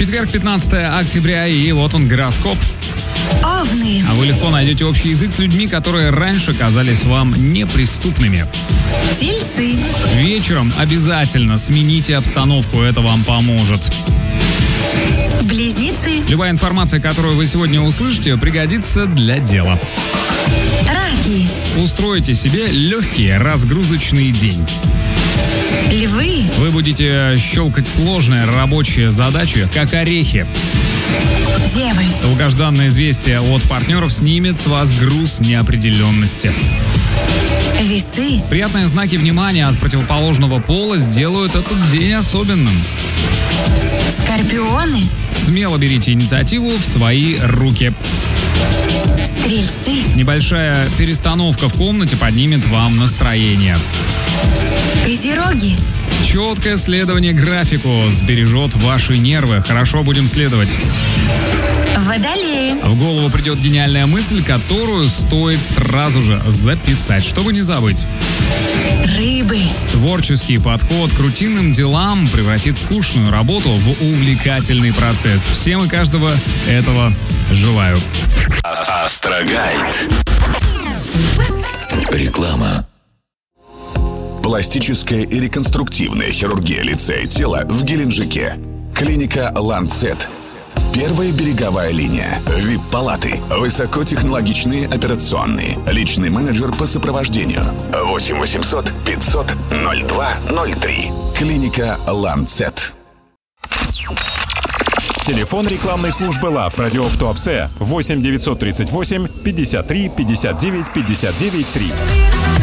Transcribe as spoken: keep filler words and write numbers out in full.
Четверг, пятнадцатое октября, и вот он, гороскоп. Овны. А вы легко найдете общий язык с людьми, которые раньше казались вам неприступными. Тельцы. Вечером обязательно смените обстановку, это вам поможет. Близнецы. Любая информация, которую вы сегодня услышите, пригодится для дела. Раки. Устройте себе легкий разгрузочный день. Львы. Вы будете щелкать сложные рабочие задачи, как орехи. Девы. Долгожданное известие от партнеров снимет с вас груз неопределенности. Весы. Приятные знаки внимания от противоположного пола сделают этот день особенным. Скорпионы. Смело берите инициативу в свои руки. Стрельцы. Небольшая перестановка в комнате поднимет вам настроение. Козероги. Четкое следование графику сбережет ваши нервы. Хорошо, будем следовать. Водолеи. В голову придет гениальная мысль, которую стоит сразу же записать, чтобы не забыть. Рыбы. Творческий подход к рутинным делам превратит скучную работу в увлекательный процесс. Всем и каждого этого желаю. Астрогайд. Реклама. Пластическая и реконструктивная хирургия лица и тела в Геленджике. Клиника «Ланцет». Первая береговая линия. ви ай пи-палаты. Высокотехнологичные операционные. Личный менеджер по сопровождению. восемь восемьсот пятьсот ноль два ноль три. Клиника «Ланцет». Телефон рекламной службы ЛАВ «Радио в Туапсе» восемь девятьсот тридцать восемь пятьдесят три пятьдесят девять пятьдесят девять три.